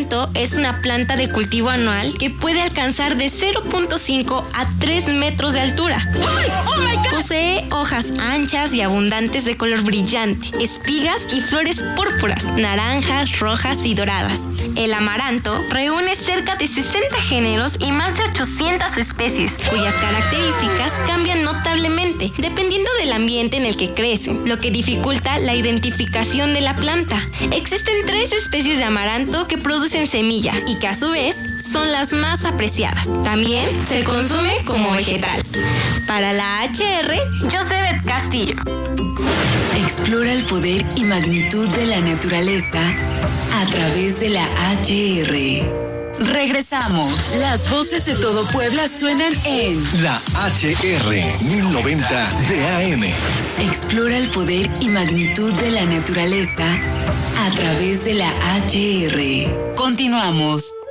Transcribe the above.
amaranto es una planta de cultivo anual que puede alcanzar de 0.5 a 3 metros de altura. Posee hojas anchas y abundantes de color brillante, espigas y flores púrpuras, naranjas, rojas y doradas. El amaranto reúne cerca de 60 géneros y más de 800 especies, cuyas características cambian notablemente dependiendo del ambiente en el que crece, lo que dificulta la identificación de la planta. Existen 3 especies de amaranto que producen semilla y que a su vez son las más apreciadas. También se consume como vegetal. Para la HR, Josebet Castillo. Explora el poder y magnitud de la naturaleza a través de la HR. Regresamos. Las voces de todo Puebla suenan en la HR 1090 de AM. Explora el poder y magnitud de la naturaleza a través de la HR. Continuamos.